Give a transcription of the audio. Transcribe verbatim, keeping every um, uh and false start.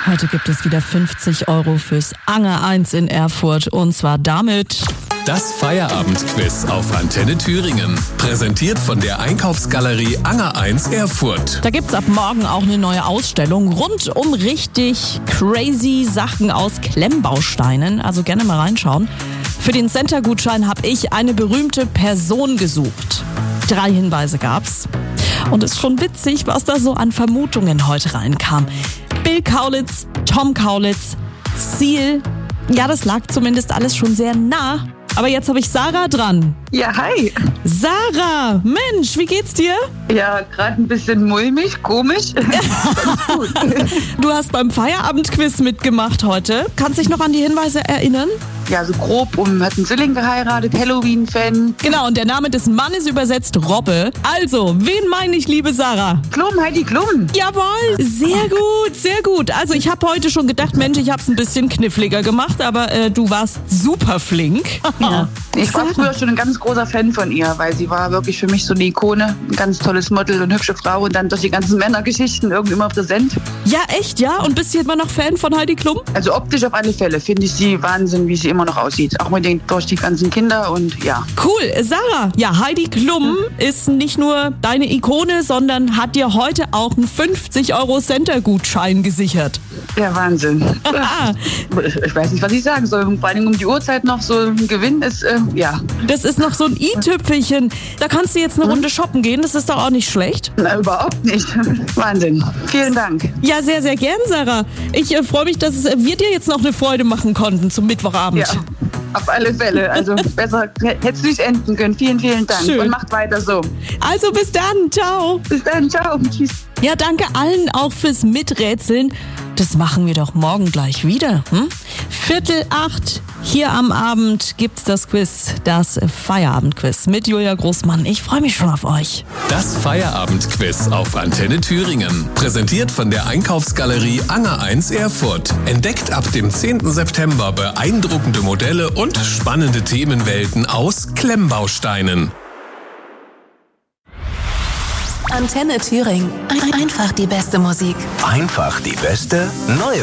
Heute gibt es wieder fünfzig Euro fürs Anger eins in Erfurt und zwar damit... Das Feierabendquiz auf Antenne Thüringen. Präsentiert von der Einkaufsgalerie Anger eins Erfurt. Da gibt's ab morgen auch eine neue Ausstellung rund um richtig crazy Sachen aus Klemmbausteinen. Also gerne mal reinschauen. Für den Center-Gutschein habe ich eine berühmte Person gesucht. Drei Hinweise gab's. Und es ist schon witzig, was da so an Vermutungen heute reinkam. Bill Kaulitz, Tom Kaulitz, Seal. Ja, das lag zumindest alles schon sehr nah. Aber jetzt habe ich Sarah dran. Ja, hi. Sarah, Mensch, wie geht's dir? Ja, gerade ein bisschen mulmig, komisch. Ganz gut. Du hast beim Feierabendquiz mitgemacht heute. Kannst dich noch an die Hinweise erinnern? Ja, so grob um, hat einen Zwilling geheiratet, Halloween-Fan. Genau, und der Name des Mannes übersetzt Robbe. Also, wen meine ich, liebe Sarah? Klum, Heidi Klum. Jawohl, sehr gut, sehr gut. Also ich habe heute schon gedacht, Mensch, ich habe es ein bisschen kniffliger gemacht, aber äh, du warst super flink. Ja. Ich war früher schon ein ganz großer Fan von ihr, weil sie war wirklich für mich so eine Ikone. Ein ganz tolles Model und hübsche Frau und dann durch die ganzen Männergeschichten irgendwie immer präsent. Ja, echt, ja? Und bist du immer noch Fan von Heidi Klum? Also optisch auf alle Fälle finde ich sie Wahnsinn, wie sie immer noch aussieht. Auch mit den, durch die ganzen Kinder und ja. Cool, Sarah. Ja, Heidi Klum hm. ist nicht nur deine Ikone, sondern hat dir heute auch einen fünfzig Euro Center-Gutschein gesichert. Ja, Wahnsinn. Ich weiß nicht, was ich sagen soll. Vor allem um die Uhrzeit noch so ein Gewinn ist, äh, ja. Das ist noch so ein i-Tüpfelchen. Da kannst du jetzt eine Runde shoppen gehen. Das ist doch auch nicht schlecht. Na, überhaupt nicht. Wahnsinn. Vielen Dank. Ja, sehr, sehr gern, Sarah. Ich äh, freue mich, dass äh, wir dir jetzt noch eine Freude machen konnten zum Mittwochabend. Ja, auf alle Fälle. Also besser hätte es nicht enden können. Vielen, vielen Dank. Schön. Und macht weiter so. Also bis dann. Ciao. Bis dann. Ciao. Tschüss. Ja, danke allen auch fürs Miträtseln. Das machen wir doch morgen gleich wieder. Hm? Viertel acht, hier am Abend gibt's das Quiz, das Feierabendquiz mit Julia Großmann. Ich freue mich schon auf euch. Das Feierabendquiz auf Antenne Thüringen. Präsentiert von der Einkaufsgalerie Anger eins Erfurt. Entdeckt ab dem zehnten September beeindruckende Modelle und spannende Themenwelten aus Klemmbausteinen. Antenne Thüringen. Einfach die beste Musik. Einfach die beste neue